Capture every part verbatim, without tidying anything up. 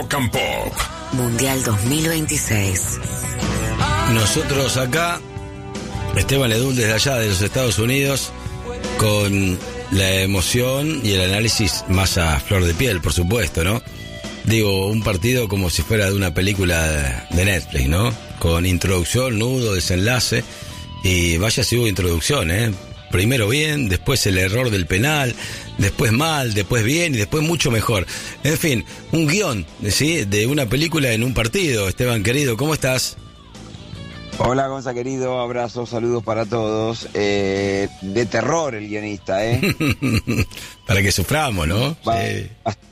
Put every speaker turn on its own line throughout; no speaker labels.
Rock and Pop
Mundial dos mil veintiséis.
Nosotros acá, Esteban Edul desde allá de los Estados Unidos, con la emoción y el análisis más a flor de piel, por supuesto, ¿no? Digo, un partido como si fuera de una película de Netflix, ¿no? Con introducción, nudo, desenlace, y vaya si hubo introducción, ¿eh? Primero bien, después el error del penal, después mal, después bien y después mucho mejor. En fin, un guión, ¿sí? De una película en un partido. Esteban, querido, ¿cómo estás?
Hola, Gonza, querido, abrazos, saludos para todos. Eh, de terror el guionista, ¿eh?
Para que suframos, ¿no?
Va,
Sí.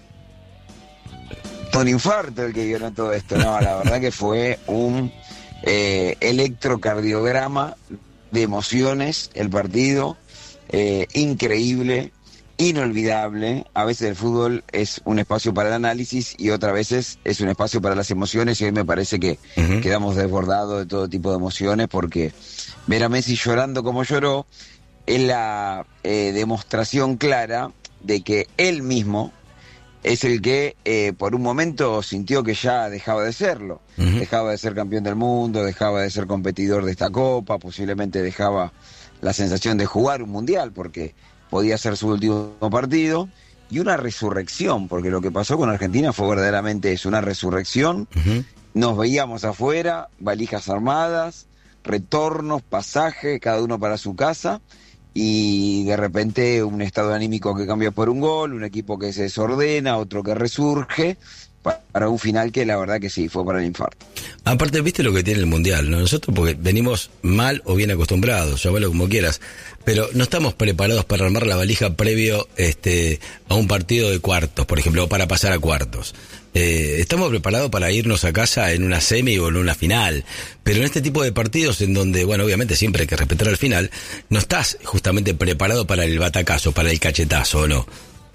Un infarto el que guionó todo esto. No, la verdad que fue un eh, electrocardiograma de emociones el partido, eh, increíble, inolvidable. A veces el fútbol es un espacio para el análisis y otras veces es un espacio para las emociones, y hoy me parece que uh-huh. quedamos desbordados de todo tipo de emociones, porque ver a Messi llorando como lloró es la eh, demostración clara de que él mismo es el que eh, por un momento sintió que ya dejaba de serlo. Uh-huh. Dejaba de ser campeón del mundo, dejaba de ser competidor de esta copa, posiblemente dejaba la sensación de jugar un mundial, porque podía ser su último partido, y una resurrección, porque lo que pasó con Argentina fue verdaderamente eso, una resurrección. Uh-huh. Nos veíamos afuera, valijas armadas, retornos, pasaje, cada uno para su casa, y de repente un estado anímico que cambia por un gol, un equipo que se desordena, otro que resurge, para un final que la verdad que sí, fue para el infarto.
Aparte, viste lo que tiene el Mundial, ¿no? Nosotros porque venimos mal o bien acostumbrados, llámalo como quieras, pero no estamos preparados para armar la valija previo este, a un partido de cuartos, por ejemplo, o para pasar a cuartos. Eh, estamos preparados para irnos a casa en una semi o en una final, pero en este tipo de partidos en donde, bueno, obviamente siempre hay que respetar al final, no estás justamente preparado para el batacazo, para el cachetazo, ¿o no?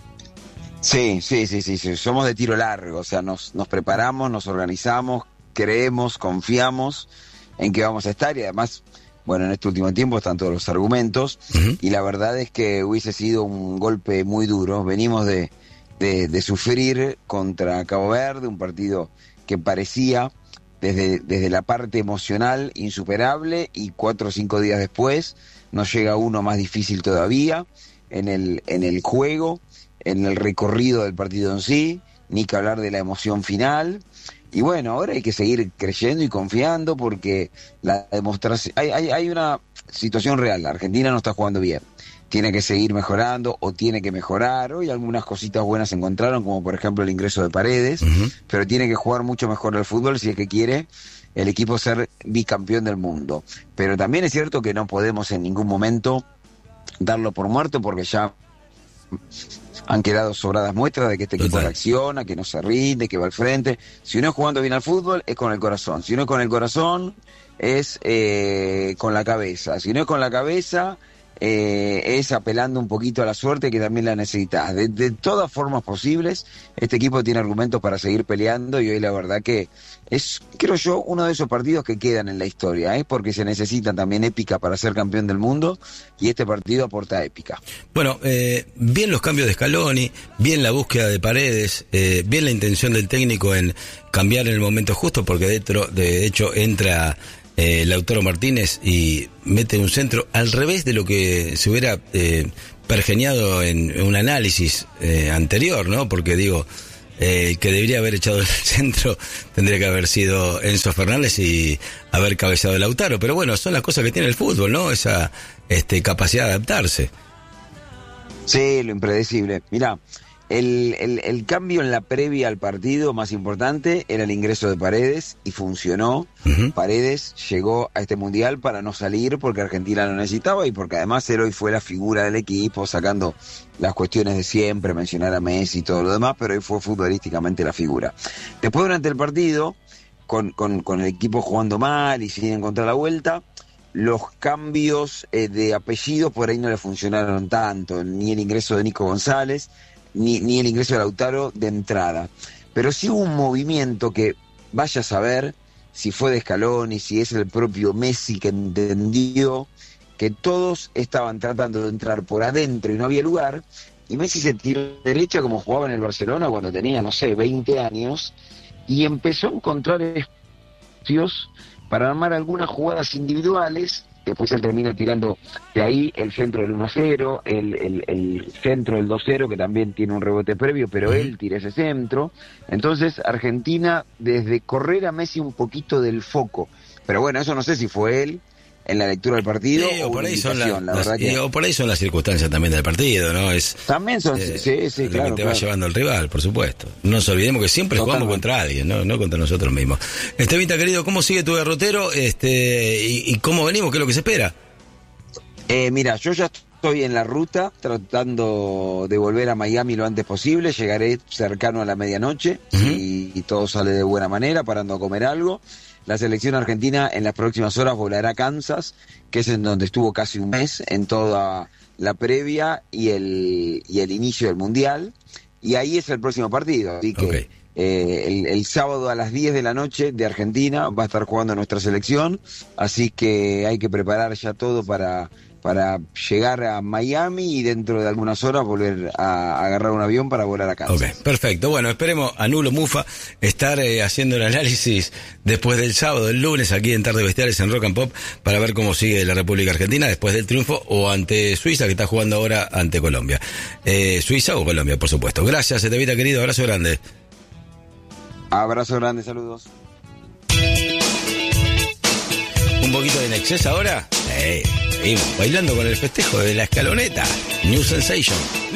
Sí, sí, sí, sí, sí, somos de tiro largo, o sea, nos, nos preparamos, nos organizamos, creemos, confiamos en que vamos a estar, y además, bueno, en este último tiempo están todos los argumentos, uh-huh. y la verdad es que hubiese sido un golpe muy duro. Venimos de, de, de sufrir contra Cabo Verde, un partido que parecía desde, desde la parte emocional insuperable, y cuatro o cinco días después nos llega uno más difícil todavía en el, en el juego, en el recorrido del partido en sí, ni que hablar de la emoción final. Y bueno, ahora hay que seguir creyendo y confiando, porque la demostración, hay, hay, hay una situación real. La Argentina no está jugando bien, tiene que seguir mejorando, o tiene que mejorar. Hoy algunas cositas buenas se encontraron, como por ejemplo el ingreso de Paredes, uh-huh. pero tiene que jugar mucho mejor el fútbol si es que quiere el equipo ser bicampeón del mundo. Pero también es cierto que no podemos en ningún momento darlo por muerto, porque ya han quedado sobradas muestras de que este equipo Total. reacciona, que no se rinde, que va al frente. Si uno es jugando bien al fútbol, es con el corazón. Si uno es con el corazón, es eh, con la cabeza. Si no es con la cabeza, eh, es apelando un poquito a la suerte, que también la necesitas. De, de todas formas posibles, este equipo tiene argumentos para seguir peleando, y hoy la verdad que es, creo yo, uno de esos partidos que quedan en la historia, ¿eh? Porque se necesita también épica para ser campeón del mundo, y este partido aporta épica.
Bueno, eh, bien los cambios de Scaloni, bien la búsqueda de Paredes, eh, bien la intención del técnico en cambiar en el momento justo, porque dentro, de hecho entra eh, Lautaro Martínez y mete un centro al revés de lo que se hubiera eh, pergeniado en, en un análisis eh, anterior, ¿no? Porque digo, Eh, el que debería haber echado el centro tendría que haber sido Enzo Fernández y haber cabeceado el Lautaro, pero bueno, son las cosas que tiene el fútbol, ¿no? Esa este, capacidad de adaptarse.
Sí, lo impredecible. Mirá, el, el, el cambio en la previa al partido más importante era el ingreso de Paredes, y funcionó. Uh-huh. Paredes llegó a este mundial para no salir, porque Argentina lo necesitaba, y porque además él hoy fue la figura del equipo, sacando las cuestiones de siempre, mencionar a Messi y todo lo demás, pero hoy fue futbolísticamente la figura. Después, durante el partido, con, con, con el equipo jugando mal y sin encontrar la vuelta, los cambios eh, de apellido por ahí no le funcionaron tanto, ni el ingreso de Nico González, ni, ni el ingreso de Lautaro de entrada. Pero sí hubo un movimiento que, vaya a saber si fue de Scaloni, si es el propio Messi que entendió que todos estaban tratando de entrar por adentro y no había lugar, y Messi se tiró derecha como jugaba en el Barcelona cuando tenía, no sé, veinte años, y empezó a encontrar espacios para armar algunas jugadas individuales. Después él termina tirando de ahí el centro del uno a cero, el, el, el centro del dos a cero, que también tiene un rebote previo, pero él tira ese centro. Entonces Argentina, desde correr a Messi un poquito del foco, pero bueno, eso no sé si fue él en la lectura del partido
sí, o,
o
por ahí son la,
la
las,
verdad que...
o por ahí son las circunstancias también del partido, ¿no? Es
También son,
eh,
sí, sí,
lo
claro,
que te
claro.
va llevando el rival, por supuesto. No nos olvidemos que siempre
Totalmente.
jugamos contra alguien, ¿no? No contra nosotros mismos. Estevita, querido, ¿cómo sigue tu derrotero? Este, y, y cómo venimos? ¿Qué es lo que se espera?
Eh, mira, yo ya estoy en la ruta tratando de volver a Miami lo antes posible. Llegaré cercano a la medianoche, uh-huh. y, y todo sale de buena manera, parando a comer algo. La selección argentina en las próximas horas volará a Kansas, que es en donde estuvo casi un mes en toda la previa y el, y el inicio del Mundial. Y ahí es el próximo partido. Así que
okay.
eh, el, el sábado a las diez de la noche de Argentina va a estar jugando nuestra selección. Así que hay que preparar ya todo para... para llegar a Miami y dentro de algunas horas volver a, a agarrar un avión para volar a Kansas.
Ok, perfecto. Bueno, esperemos a Nulo Mufa estar eh, haciendo el análisis después del sábado, el lunes, aquí en Tarde Bestiales en Rock and Pop, para ver cómo sigue la República Argentina después del triunfo o ante Suiza, que está jugando ahora ante Colombia. Eh, Suiza o Colombia, por supuesto. Gracias, Estevita, querido. Abrazo grande.
Abrazo grande, saludos.
Un poquito de Nexés ahora. Eh, seguimos bailando con el festejo de la escaloneta. New Sensation.